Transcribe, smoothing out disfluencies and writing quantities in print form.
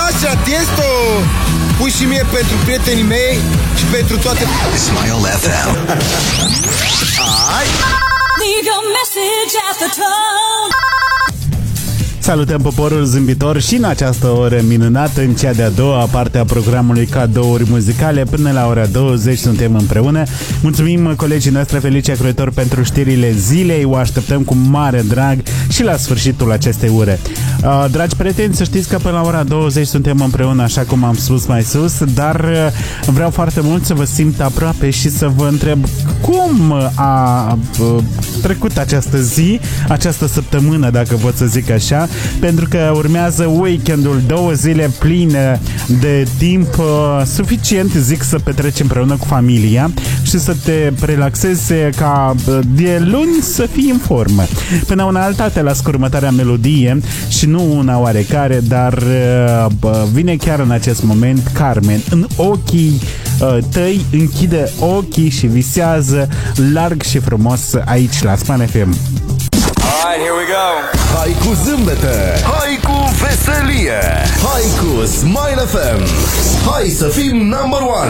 Așa, Tiesto! Pui și mie pentru prietenii mei și pentru toate... Smile FM. Leave your message at the tone. Salutăm poporul zâmbitor și în această oră minunată, în cea de-a doua parte a programului Cadouri Muzicale. Până la ora 20 suntem împreună. Mulțumim colegii noastre Felicia Croitor pentru știrile zilei. O așteptăm cu mare drag și la sfârșitul acestei ore. Dragi prieteni, să știți că până la ora 20 suntem împreună, așa cum am spus mai sus, dar vreau foarte mult să vă simt aproape și să vă întreb cum a trecut această zi, această săptămână, dacă pot să zic așa, pentru că urmează weekendul, 2 zile pline de timp suficient, zic, să petreci împreună cu familia și să te relaxezi ca de luni să fii în formă. Până una alta te las cu următoarea melodie și nu una oarecare, dar vine chiar în acest moment Carmen. În ochii tăi, închide ochii și visează larg și frumos aici la Span FM. Alright, here we go. Hai cu zâmbete, hai cu veselie, hai cu Smile FM. Hai să fim number one.